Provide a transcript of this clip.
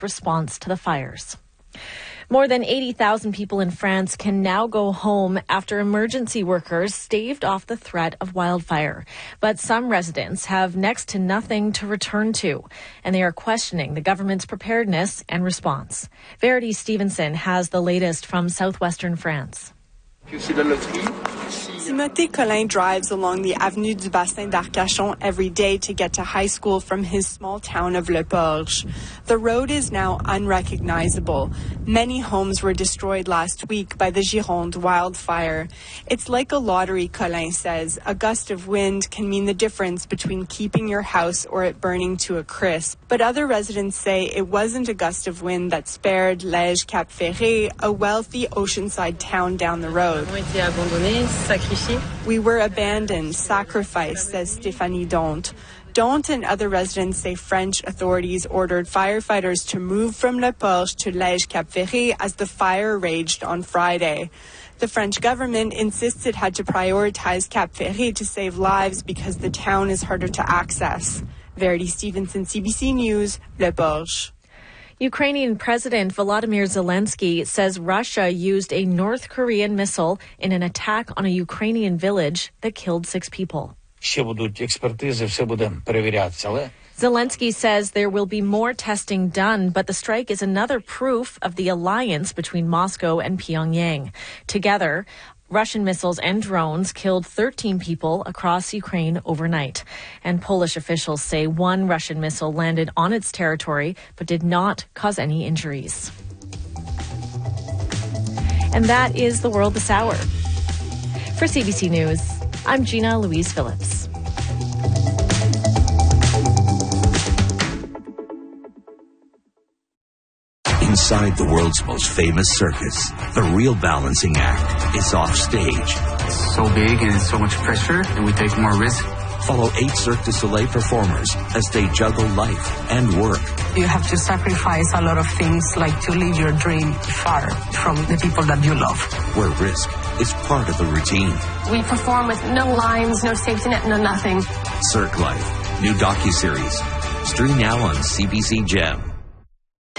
response to the fires. More than 80,000 people in France can now go home after emergency workers staved off the threat of wildfire. But some residents have next to nothing to return to, and they are questioning the government's preparedness and response. Verity Stevenson has the latest from southwestern France. Timothée Collin drives along the Avenue du Bassin d'Arcachon every day to get to high school from his small town of Le Porge. The road is now unrecognizable. Many homes were destroyed last week by the Gironde wildfire. It's like a lottery, Collin says. A gust of wind can mean the difference between keeping your house or it burning to a crisp. But other residents say it wasn't a gust of wind that spared Lège Cap Ferré, a wealthy oceanside town down the road. We were abandoned, sacrificed, says Stéphanie Dont. Dont and other residents say French authorities ordered firefighters to move from Le Porge to Lège Cap Ferré as the fire raged on Friday. The French government insists it had to prioritize Cap Ferré to save lives because the town is harder to access. Verity Stevenson, CBC News, Le Porge. Ukrainian President Volodymyr Zelensky says Russia used a North Korean missile in an attack on a Ukrainian village that killed 6 people. Zelensky says there will be more testing done, but the strike is another proof of the alliance between Moscow and Pyongyang. Together, Russian missiles and drones killed 13 people across Ukraine overnight. And Polish officials say one Russian missile landed on its territory but did not cause any injuries. And that is the world this hour. For CBC News, I'm Gina Louise Phillips. Inside the world's most famous circus, the real balancing act is off stage. It's so big and it's so much pressure, and we take more risk. Follow 8 Cirque du Soleil performers as they juggle life and work. You have to sacrifice a lot of things, like to leave your dream far from the people that you love. Where risk is part of the routine. We perform with no lines, no safety net, no nothing. Cirque Life, new docuseries. Stream now on CBC Gem.